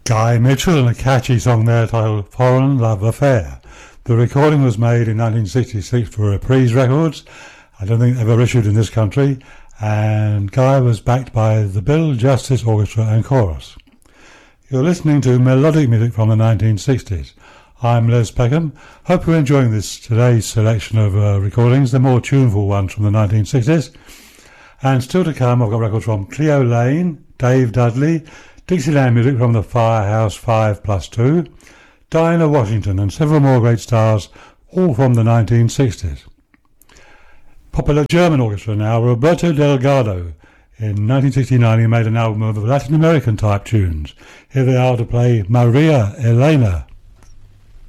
Guy Mitchell and a catchy song there titled Foreign Love Affair. The recording was made in 1966 for Reprise Records. I don't think ever issued in this country, and Guy was backed by the Bill Justice Orchestra and Chorus. You're listening to melodic music from the 1960s. I'm Les Peckham. Hope you're enjoying today's selection of recordings, the more tuneful ones from the 1960s. And still to come, I've got records from Cleo Lane, Dave Dudley, Dixieland music from the Firehouse 5+2, Dinah Washington and several more great stars, all from the 1960s. Popular German orchestra now, Roberto Delgado. In 1969 he made an album of Latin American type tunes. Here they are to play Maria Elena.